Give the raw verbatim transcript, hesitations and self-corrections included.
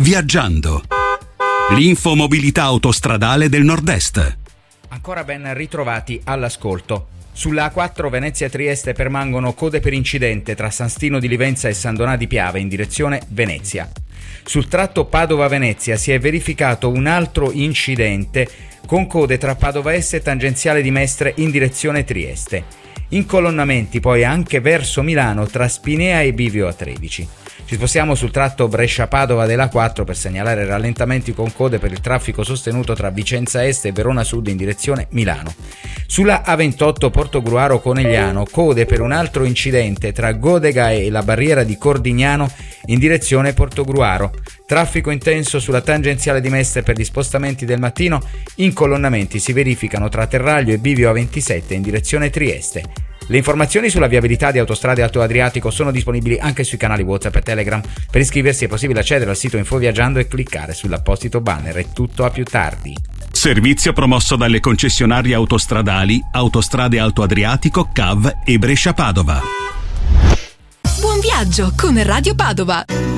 Viaggiando. L'info mobilità autostradale del Nord-Est. Ancora ben ritrovati all'ascolto. Sulla A quattro Venezia-Trieste permangono code per incidente tra San Stino di Livenza e San Donà di Piave in direzione Venezia. Sul tratto Padova-Venezia si è verificato un altro incidente con code tra Padova Est e tangenziale di Mestre in direzione Trieste. Incolonnamenti poi anche verso Milano tra Spinea e Bivio A tredici. Ci spostiamo sul tratto Brescia-Padova della A quattro per segnalare rallentamenti con code per il traffico sostenuto tra Vicenza Est e Verona Sud in direzione Milano. Sulla A ventotto Portogruaro-Conegliano, code per un altro incidente tra Godega e la barriera di Cordignano in direzione Portogruaro. Traffico intenso sulla tangenziale di Mestre per gli spostamenti del mattino. Incolonnamenti si verificano tra Terraglio e Bivio A ventisette in direzione Trieste. Le informazioni sulla viabilità di Autostrade Alto Adriatico sono disponibili anche sui canali WhatsApp e Telegram. Per iscriversi è possibile accedere al sito Infoviaggiando e cliccare sull'apposito banner. È tutto, a più tardi. Servizio promosso dalle concessionarie autostradali Autostrade Alto Adriatico, C A V e Brescia Padova. Buon viaggio con Radio Padova.